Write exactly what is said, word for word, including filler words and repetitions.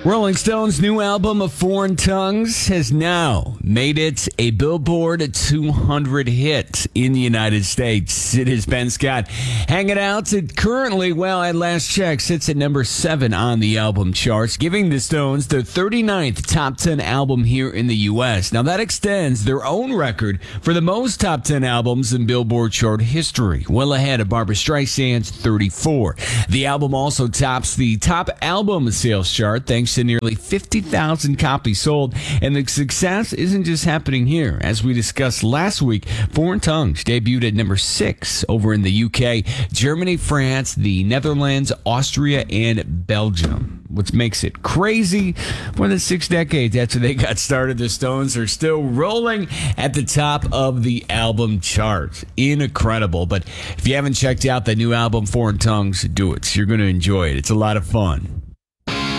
Rolling Stone's new album of Foreign Tongues has now made it a Billboard two hundred hit in the United States. It is Ben Scott hanging out. It currently, well, at last check, sits at number seven on the album charts, giving the Stones their thirty-ninth top ten album here in the U S. Now, that extends their own record for the most top ten albums in Billboard chart history, well ahead of Barbra Streisand's thirty-four. The album also tops the top album sales chart thanks to nearly fifty thousand copies sold. And the success isn't just happening here. As we discussed last week, Foreign Tongues debuted at number six over in the U K, Germany, France, the Netherlands, Austria, and Belgium. Which makes it crazy. More than six decades after they got started, the Stones are still rolling at the top of the album chart. Incredible. But if you haven't checked out the new album, Foreign Tongues, do it. You're going to enjoy it. It's a lot of fun.